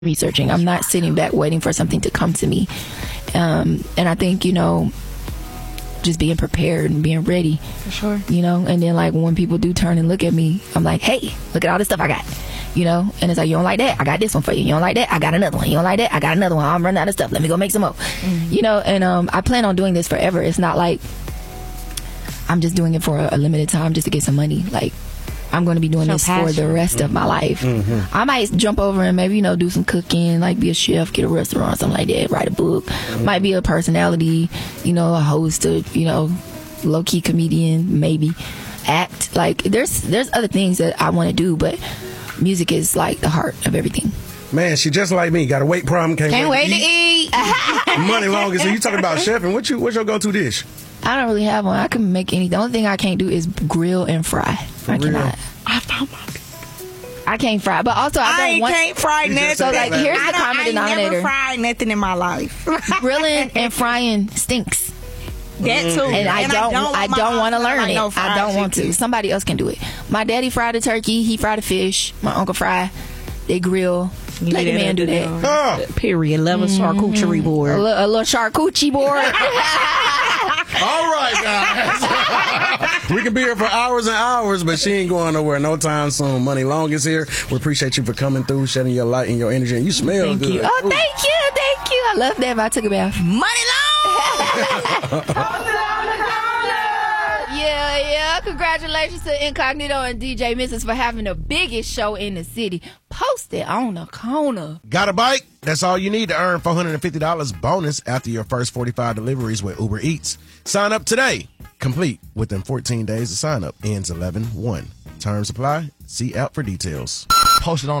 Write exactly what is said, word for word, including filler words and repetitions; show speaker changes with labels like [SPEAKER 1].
[SPEAKER 1] researching. I'm not sitting back waiting for something to come to me. Um, and I think, you know, just being prepared and being ready.
[SPEAKER 2] For sure.
[SPEAKER 1] You know, and then like when people do turn and look at me, I'm like, hey, look at all this stuff I got. You know, and it's like, you don't like that? I got this one for you. You don't like that? I got another one. You don't like that? I got another one. I'm running out of stuff. Let me go make some more. Mm-hmm. You know, and um, I plan on doing this forever. It's not like I'm just doing it for a, a limited time just to get some money. Like, I'm going to be doing so this passion. for the rest mm-hmm. of my life. Mm-hmm. I might jump over and maybe, you know, do some cooking, like be a chef, get a restaurant, something like that, write a book. Mm-hmm. Might be a personality, you know, a host, or, you know, low-key comedian, maybe act. Like, there's there's other things that I want to do, but music is like the heart of everything.
[SPEAKER 3] Man, she just like me. Got a weight problem. Can't,
[SPEAKER 2] Can't
[SPEAKER 3] wait,
[SPEAKER 2] wait to eat.
[SPEAKER 3] eat. Money long. So you talking about chefing? What you what's your go-to dish?
[SPEAKER 1] I don't really have one. I can make any. The only thing I can't do is grill and fry.
[SPEAKER 3] For
[SPEAKER 1] I
[SPEAKER 3] real?
[SPEAKER 1] cannot.
[SPEAKER 2] I found my.
[SPEAKER 1] I can't fry, but also I,
[SPEAKER 2] I
[SPEAKER 1] don't
[SPEAKER 2] ain't
[SPEAKER 1] want.
[SPEAKER 2] can't fry nothing.
[SPEAKER 1] So like, here's
[SPEAKER 2] I
[SPEAKER 1] the
[SPEAKER 2] don't-
[SPEAKER 1] common
[SPEAKER 2] I ain't
[SPEAKER 1] denominator:
[SPEAKER 2] never fried nothing in my life.
[SPEAKER 1] grilling and frying stinks.
[SPEAKER 2] That too.
[SPEAKER 1] And I don't, I don't, want to learn
[SPEAKER 2] like
[SPEAKER 1] it.
[SPEAKER 2] no
[SPEAKER 1] I
[SPEAKER 2] fried
[SPEAKER 1] don't want to.
[SPEAKER 2] chicken.
[SPEAKER 1] Somebody else can do it. My daddy fried a turkey. He fried a fish. My uncle fry. They grill. Let the man do that.
[SPEAKER 3] Oh.
[SPEAKER 2] Period. Love a charcuterie board.
[SPEAKER 1] A little, a little charcuterie board.
[SPEAKER 3] All right, guys. We can be here for hours and hours, but she ain't going nowhere no time soon. Money Long is here. We appreciate you for coming through, shedding your light and your energy. And you smell
[SPEAKER 1] Thank
[SPEAKER 3] good.
[SPEAKER 1] you. Oh,
[SPEAKER 3] Ooh.
[SPEAKER 1] thank you, thank you. I love that. If I took a bath.
[SPEAKER 2] Money long.
[SPEAKER 1] Yeah, yeah. Congratulations to Incognito and D J Missus for having the biggest show in the city. Post it on the corner.
[SPEAKER 3] Got a bike? That's all you need to earn four hundred fifty dollars bonus after your first forty-five deliveries with Uber Eats. Sign up today. Complete within fourteen days of sign up. Ends eleven one. Terms apply. See app for details.
[SPEAKER 4] Post it on